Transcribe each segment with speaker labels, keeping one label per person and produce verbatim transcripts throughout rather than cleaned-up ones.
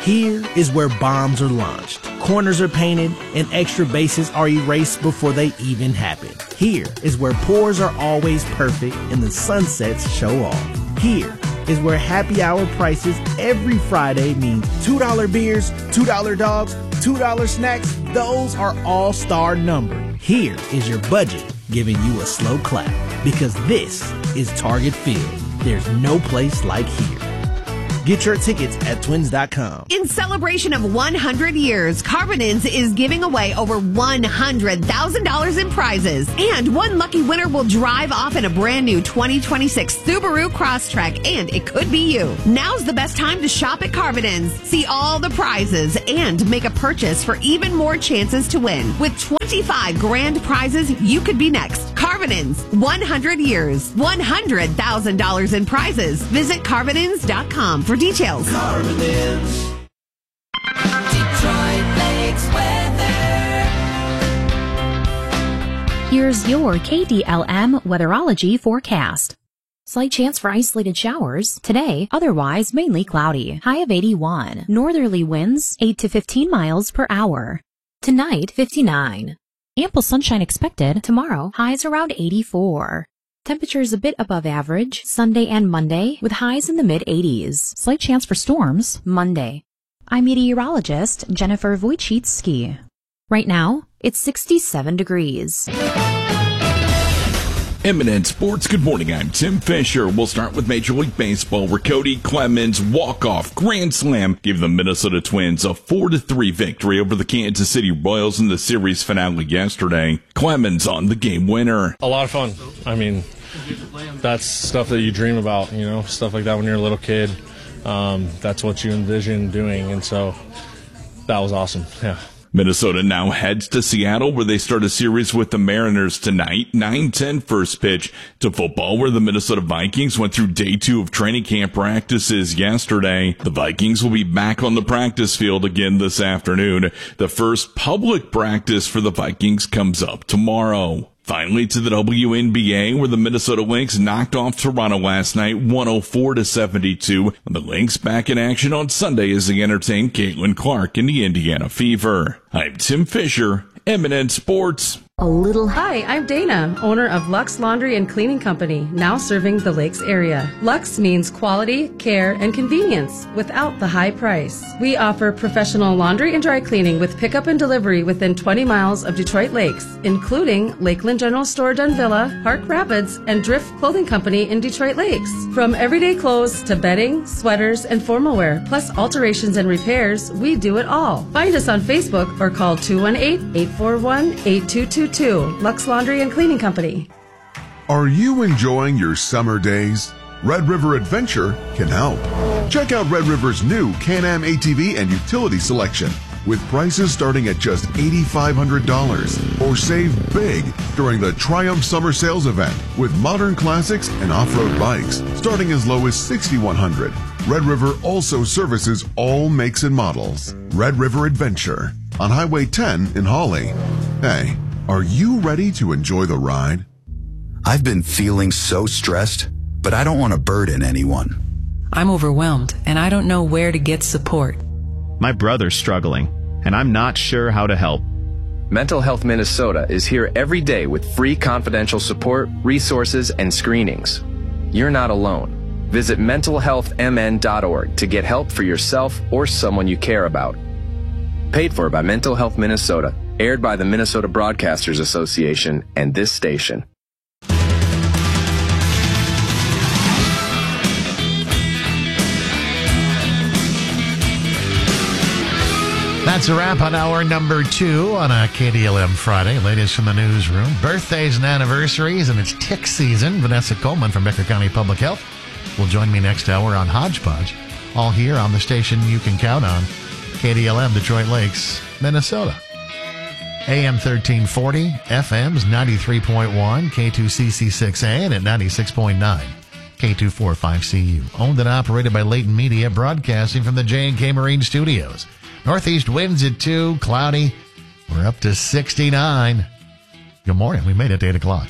Speaker 1: Here is where bombs are launched, corners are painted, and extra bases are erased before they even happen. Here is where pours are always perfect and the sunsets show off. Here is where happy hour prices every Friday mean two dollar beers, two dollar dogs, two dollar snacks. Those are all-star numbered. Here is your budget giving you a slow clap, because this is Target Field. There's no place like here. Get your tickets at twins dot com.
Speaker 2: In celebration of one hundred years, Carbonins is giving away over one hundred thousand dollars in prizes. And one lucky winner will drive off in a brand new twenty twenty-six Subaru Crosstrek, and it could be you. Now's the best time to shop at Carbonins. See all the prizes and make a purchase for even more chances to win. With twenty-five grand prizes, you could be next. Carbonins, one hundred years, one hundred thousand dollars in prizes. Visit carbonins dot com for details.
Speaker 3: Carbonins. Detroit Lakes weather.
Speaker 4: Here's your K D L M weatherology forecast. Slight chance for isolated showers. Today, otherwise mainly cloudy. High of eighty-one. Northerly winds, eight to fifteen miles per hour. Tonight, fifty-nine. Ample sunshine expected. Tomorrow, highs around eighty-four. Temperatures a bit above average Sunday and Monday with highs in the mid eighties. Slight chance for storms Monday. I'm meteorologist Jennifer Wojcicki. Right now, it's sixty-seven degrees.
Speaker 5: Eminent Sports, good morning. I'm Tim Fisher. We'll start with Major League Baseball, where Cody Clemens' walk-off grand slam gave the Minnesota Twins a four to three victory over the Kansas City Royals in the series finale yesterday. Clemens on the game winner.
Speaker 6: A lot of fun. I mean, that's stuff that you dream about, you know, stuff like that when you're a little kid. Um, that's what you envision doing, and so that was awesome, yeah.
Speaker 5: Minnesota now heads to Seattle, where they start a series with the Mariners tonight. nine ten first pitch to football, where the Minnesota Vikings went through day two of training camp practices yesterday. The Vikings will be back on the practice field again this afternoon. The first public practice for the Vikings comes up tomorrow. Finally, to the W N B A, where the Minnesota Lynx knocked off Toronto last night, one oh four to seventy-two. The Lynx back in action on Sunday as they entertain Caitlin Clark in the Indiana Fever. I'm Tim Fisher, Eminent Sports.
Speaker 7: A little. Hi, I'm Dana, owner of Lux Laundry and Cleaning Company, now serving the Lakes area. Lux means quality, care, and convenience without the high price. We offer professional laundry and dry cleaning with pickup and delivery within twenty miles of Detroit Lakes, including Lakeland General Store Dunvilla, Park Rapids, and Drift Clothing Company in Detroit Lakes. From everyday clothes to bedding, sweaters, and formal wear, plus alterations and repairs, we do it all. Find us on Facebook or call two one eight, eight four one, eight two two two. Lux Laundry and Cleaning Company.
Speaker 8: Are you enjoying your summer days? Red River Adventure can help. Check out Red River's new Can-Am A T V and utility selection with prices starting at just eight thousand five hundred dollars, or save big during the Triumph Summer Sales event with modern classics and off-road bikes starting as low as six thousand one hundred dollars. Red River also services all makes and models. Red River Adventure on Highway ten in Hawley. Hey, are you ready to enjoy the ride?
Speaker 9: I've been feeling so stressed, but I don't want to burden anyone.
Speaker 10: I'm overwhelmed, and I don't know where to get support.
Speaker 11: My brother's struggling, and I'm not sure how to help.
Speaker 12: Mental Health Minnesota is here every day with free confidential support, resources, and screenings. You're not alone. Visit mental health m n dot org to get help for yourself or someone you care about. Paid for by Mental Health Minnesota. Aired by the Minnesota Broadcasters Association and this station.
Speaker 13: That's a wrap on hour number two on a K D L M Friday. Latest from the newsroom. Birthdays and anniversaries, and it's tick season. Vanessa Coleman from Becker County Public Health will join me next hour on Hodgepodge. All here on the station you can count on. K D L M, Detroit Lakes, Minnesota. A M thirteen forty, F M's ninety-three point one, K two C C six A, and at ninety-six point nine, K two forty-five C U. Owned and operated by Leighton Media, broadcasting from the J and K Marine Studios. Northeast winds at two, cloudy. We're up to sixty-nine. Good morning. We made it to eight o'clock.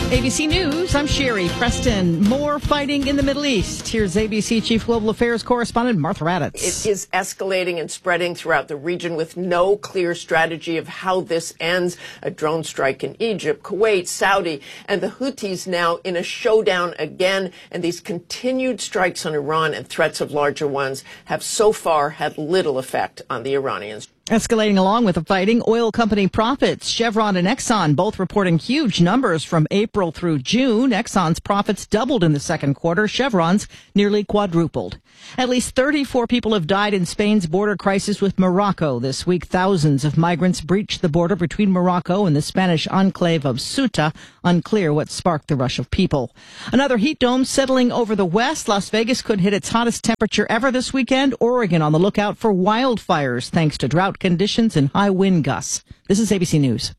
Speaker 14: A B C News, I'm Sherry Preston. More fighting in the Middle East. Here's A B C Chief Global Affairs Correspondent Martha Raddatz.
Speaker 15: It is escalating and spreading throughout the region with no clear strategy of how this ends. A drone strike in Egypt, Kuwait, Saudi, and the Houthis now in a showdown again. And these continued strikes on Iran and threats of larger ones have so far had little effect on the Iranians.
Speaker 14: Escalating along with the fighting, oil company profits. Chevron and Exxon both reporting huge numbers from April through June. Exxon's profits doubled in the second quarter. Chevron's nearly quadrupled. At least thirty-four people have died in Spain's border crisis with Morocco. This week, thousands of migrants breached the border between Morocco and the Spanish enclave of Ceuta. Unclear what sparked the rush of people. Another heat dome settling over the west. Las Vegas could hit its hottest temperature ever this weekend. Oregon on the lookout for wildfires thanks to drought conditions and high wind gusts. This is A B C News.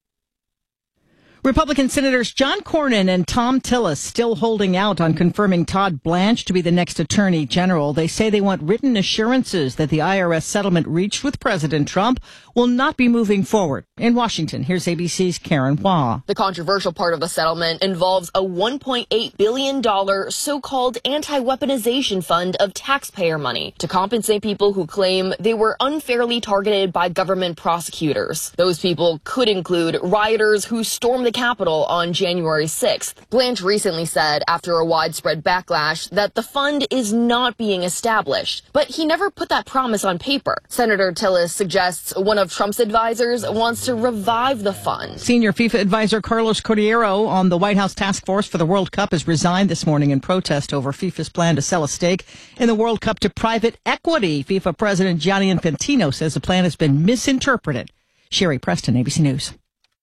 Speaker 14: Republican Senators John Cornyn and Thom Tillis still holding out on confirming Todd Blanche to be the next Attorney General. They say they want written assurances that the I R S settlement reached with President Trump will not be moving forward. In Washington, here's A B C's Karen Hua.
Speaker 16: The controversial part of the settlement involves a one point eight billion dollars so-called anti-weaponization fund of taxpayer money to compensate people who claim they were unfairly targeted by government prosecutors. Those people could include rioters who stormed the Capitol on January sixth. Blanche recently said after a widespread backlash that the fund is not being established, but he never put that promise on paper. Senator Tillis suggests one of Trump's advisors wants to revive the fund.
Speaker 14: Senior FIFA advisor Carlos Cordeiro on the White House task force for the World Cup has resigned this morning in protest over FIFA's plan to sell a stake in the World Cup to private equity. FIFA President Gianni Infantino says the plan has been misinterpreted. Sherry Preston, A B C News.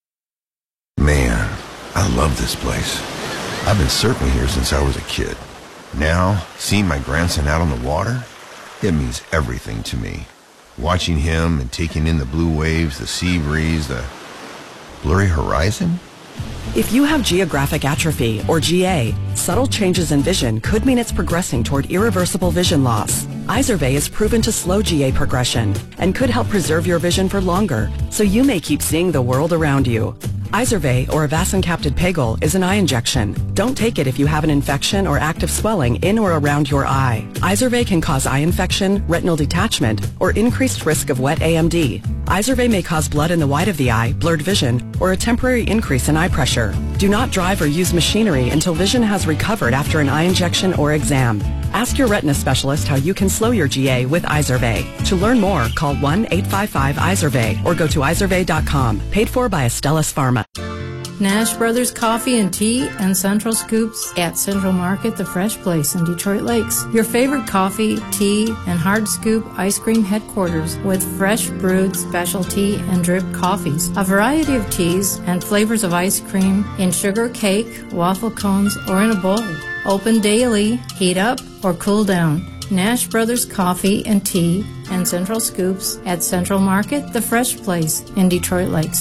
Speaker 17: Man, I love this place. I've been surfing here since I was a kid. Now, seeing my grandson out on the water, it means everything to me. Watching him and taking in the blue waves, the sea breeze, the blurry horizon.
Speaker 18: If you have geographic atrophy, or G A, subtle changes in vision could mean it's progressing toward irreversible vision loss. Izervay is proven to slow G A progression and could help preserve your vision for longer, so you may keep seeing the world around you. Izervay, or avacincaptad pegol, is an eye injection. Don't take it if you have an infection or active swelling in or around your eye. Izervay can cause eye infection, retinal detachment, or increased risk of wet A M D. Izervay may cause blood in the white of the eye, blurred vision, or a temporary increase in eye pressure. Do not drive or use machinery until vision has recovered after an eye injection or exam. Ask your retina specialist how you can slow your G A with Izervay. To learn more, call one eight five five Izervay or go to izervay dot com. Paid for by Astellas Pharma.
Speaker 19: Nash Brothers Coffee and Tea and Central Scoops at Central Market, the Fresh Place in Detroit Lakes. Your favorite coffee, tea, and hard scoop ice cream headquarters with fresh brewed specialty and drip coffees. A variety of teas and flavors of ice cream in sugar cake, waffle cones, or in a bowl. Open daily, heat up or cool down. Nash Brothers Coffee and Tea and Central Scoops at Central Market, the Fresh Place in Detroit Lakes.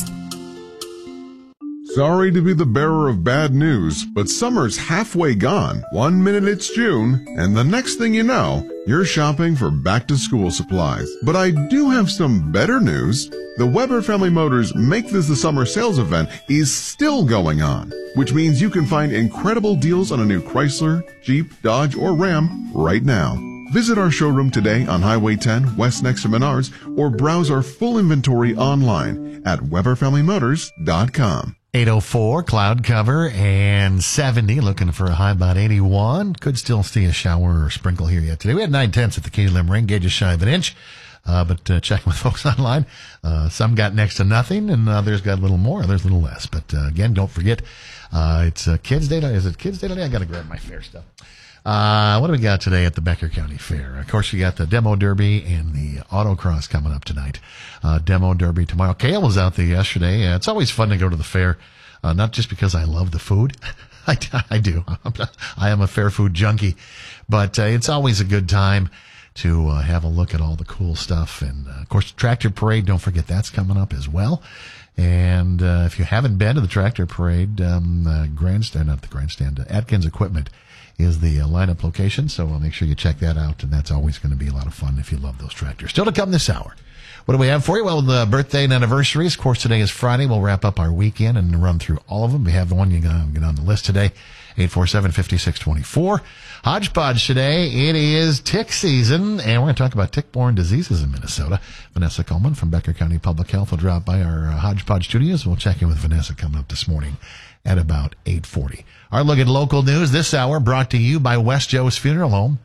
Speaker 8: Sorry to be the bearer of bad news, but summer's halfway gone. One minute it's June, and the next thing you know, you're shopping for back-to-school supplies. But I do have some better news. The Weber Family Motors Make This the Summer sales event is still going on, which means you can find incredible deals on a new Chrysler, Jeep, Dodge, or Ram right now. Visit our showroom today on Highway ten, west next to Menards, or browse our full inventory online at weber family motors dot com.
Speaker 13: eight oh four, cloud cover, and seventy, looking for a high about eighty-one. Could still see a shower or sprinkle here yet today. We had nine tenths at the Katy Lim Ring, gauges shy of an inch. Uh, but uh, checking with folks online, uh, some got next to nothing, and others got a little more, others a little less. But uh, again, don't forget, uh, it's uh, Kids Day. Is it Kids Day today? I got to grab my fair stuff. Uh, what do we got today at the Becker County Fair? Of course, you got the Demo Derby and the Autocross coming up tonight. Uh, Demo Derby tomorrow. Kale was out there yesterday. Uh, it's always fun to go to the fair, uh, not just because I love the food. I, I do. I am a fair food junkie. But uh, it's always a good time to uh, have a look at all the cool stuff. And, uh, of course, Tractor Parade, don't forget that's coming up as well. And uh, if you haven't been to the tractor parade, um, uh, grandstand, not the grandstand, uh, Atkins Equipment is the uh, lineup location. So uh, make sure you check that out. And that's always going to be a lot of fun if you love those tractors. Still to come this hour. What do we have for you? Well, the birthday and anniversaries. Of course, today is Friday. We'll wrap up our weekend and run through all of them. We have the one you got get on the list today, eight four seven, five six two four. Hodgepodge today. It is tick season, and we're going to talk about tick-borne diseases in Minnesota. Vanessa Coleman from Becker County Public Health will drop by our uh, Hodgepodge studios. We'll check in with Vanessa coming up this morning at about eight forty. Our look at local news this hour brought to you by West Joe's Funeral Home.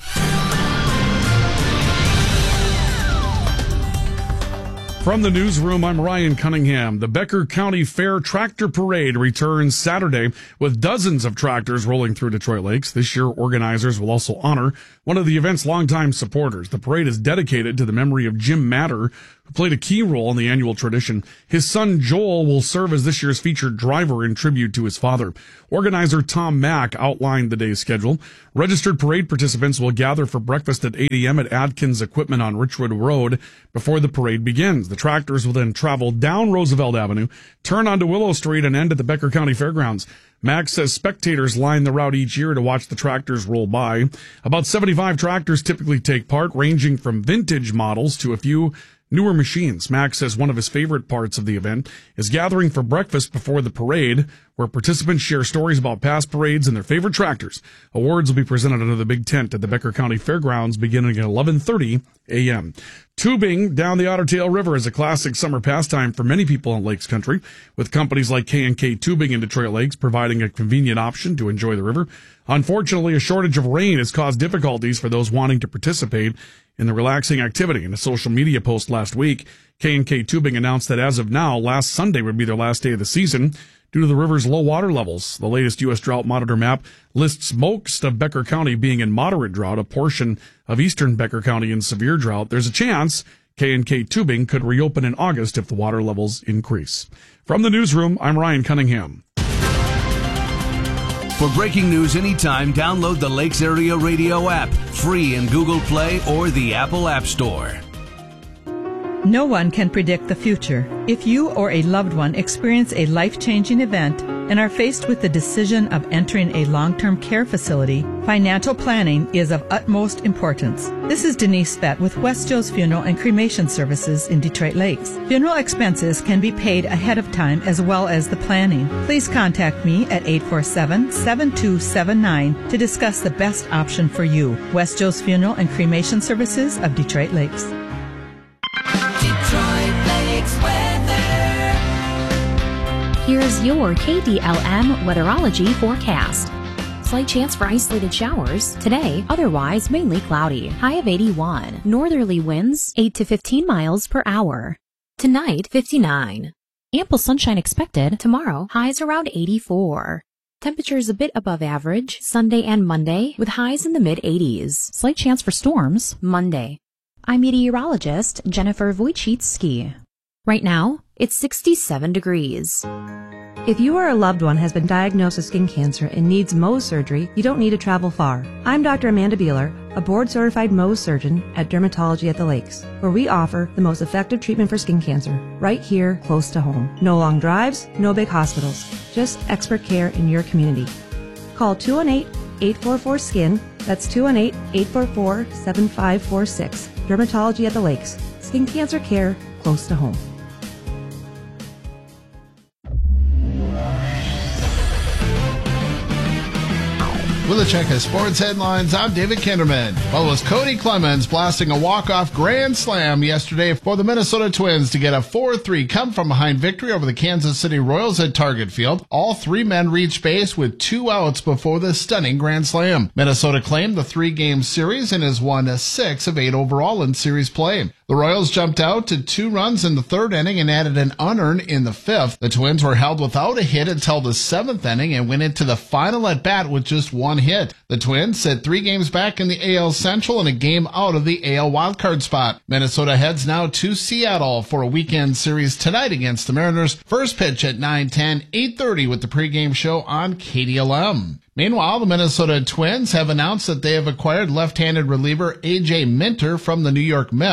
Speaker 20: From the newsroom, I'm Ryan Cunningham. The Becker County Fair Tractor Parade returns Saturday with dozens of tractors rolling through Detroit Lakes. This year, organizers will also honor one of the event's longtime supporters. The parade is dedicated to the memory of Jim Matter, who played a key role in the annual tradition. His son Joel will serve as this year's featured driver in tribute to his father. Organizer Tom Mack outlined the day's schedule. Registered parade participants will gather for breakfast at eight a.m. at Atkins Equipment on Richwood Road before the parade begins. The tractors will then travel down Roosevelt Avenue, turn onto Willow Street, and end at the Becker County Fairgrounds. Max says spectators line the route each year to watch the tractors roll by. About seventy-five tractors typically take part, ranging from vintage models to a few newer machines. Max says one of his favorite parts of the event is gathering for breakfast before the parade, where participants share stories about past parades and their favorite tractors. Awards will be presented under the big tent at the Becker County Fairgrounds beginning at eleven thirty a.m. Tubing down the Otter Tail River is a classic summer pastime for many people in Lakes Country, with companies like K and K Tubing in Detroit Lakes providing a convenient option to enjoy the river. Unfortunately, a shortage of rain has caused difficulties for those wanting to participate in the relaxing activity. In a social media post last week, K and K Tubing announced that as of now, last Sunday would be their last day of the season due to the river's low water levels. The latest U S Drought Monitor map lists most of Becker County being in moderate drought, a portion of eastern Becker County in severe drought. There's a chance K and K Tubing could reopen in August if the water levels increase. From the newsroom, I'm Ryan Cunningham.
Speaker 21: For breaking news anytime, download the Lakes Area Radio app, free in Google Play or the Apple App Store.
Speaker 22: No one can predict the future. If you or a loved one experience a life-changing event and are faced with the decision of entering a long-term care facility, financial planning is of utmost importance. This is Denise Fett with West Joe's Funeral and Cremation Services in Detroit Lakes. Funeral expenses can be paid ahead of time as well as the planning. Please contact me at eight four seven, seven two seven nine to discuss the best option for you. West Joe's Funeral and Cremation Services of Detroit Lakes.
Speaker 3: Detroit Lakes weather.
Speaker 4: Here's your K D L M weatherology forecast. Slight chance for isolated showers. Today, otherwise mainly cloudy. High of eighty-one. Northerly winds, eight to fifteen miles per hour. Tonight, fifty-nine. Ample sunshine expected. Tomorrow, highs around eighty-four. Temperatures a bit above average Sunday and Monday, with highs in the mid-eighties. Slight chance for storms Monday. I'm meteorologist Jennifer Wojcicki. Right now, it's sixty-seven degrees.
Speaker 23: If you or a loved one has been diagnosed with skin cancer and needs Mohs surgery, you don't need to travel far. I'm Doctor Amanda Beeler, a board-certified Mohs surgeon at Dermatology at the Lakes, where we offer the most effective treatment for skin cancer, right here, close to home. No long drives, no big hospitals, just expert care in your community. Call two one eight, eight four four, S K I N, that's two one eight, eight four four, seven five four six. Dermatology at the Lakes, skin cancer care close to home.
Speaker 24: With a check of sports headlines, I'm David Kinderman. Well, it was Cody Clemens blasting a walk-off grand slam yesterday for the Minnesota Twins to get a four three come-from-behind victory over the Kansas City Royals at Target Field. All three men reached base with two outs before the stunning grand slam. Minnesota claimed the three-game series and has won six of eight overall in series play. The Royals jumped out to two runs in the third inning and added an unearned in the fifth. The Twins were held without a hit until the seventh inning and went into the final at-bat with just one hit. The Twins sit three games back in the A L Central and a game out of the A L wildcard spot. Minnesota heads now to Seattle for a weekend series tonight against the Mariners. First pitch at nine ten, eight thirty with the pregame show on K D L M. Meanwhile, the Minnesota Twins have announced that they have acquired left-handed reliever A J Minter from the New York Mets. The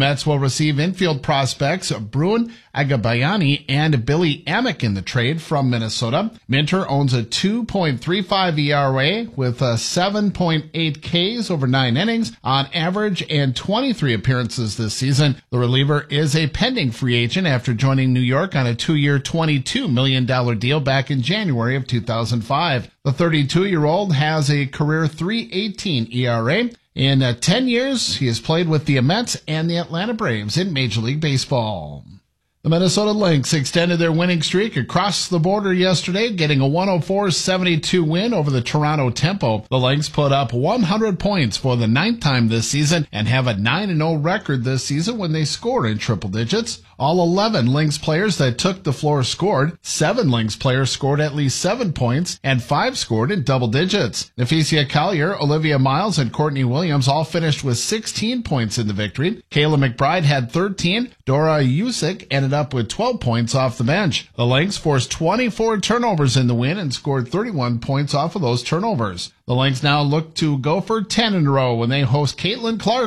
Speaker 24: Mets will receive infield prospects Bruin Agabayani and Billy Amick in the trade from Minnesota. Minter owns a two point three five E R A with a seven point eight Ks over nine innings on average and twenty-three appearances this season. The reliever is a pending free agent after joining New York on a two-year, twenty-two million dollars deal back in January of two thousand five. The thirty-two-year-old has a career three eighteen E R A. In uh, ten years, he has played with the Mets and the Atlanta Braves in Major League Baseball. The Minnesota Lynx extended their winning streak across the border yesterday, getting a one oh four seventy-two win over the Toronto Tempo. The Lynx put up one hundred points for the ninth time this season and have a nine and oh record this season when they score in triple digits. All eleven Lynx players that took the floor scored. Seven Lynx players scored at least seven points, and five scored in double digits. Nephesia Collier, Olivia Miles, and Courtney Williams all finished with sixteen points in the victory. Kayla McBride had thirteen. Dora Usyk ended up with twelve points off the bench. The Lynx forced twenty-four turnovers in the win and scored thirty-one points off of those turnovers. The Lynx now look to go for ten in a row when they host Caitlin Clark